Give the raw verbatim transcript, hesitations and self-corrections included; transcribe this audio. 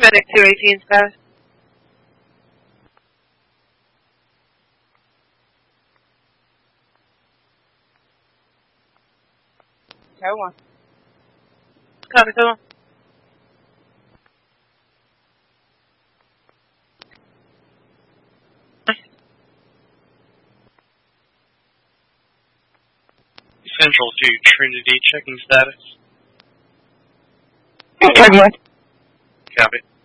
Medic two eighteen status. Tow one. Copy, tow one. Central to Trinity, checking status. Tow one. Copy.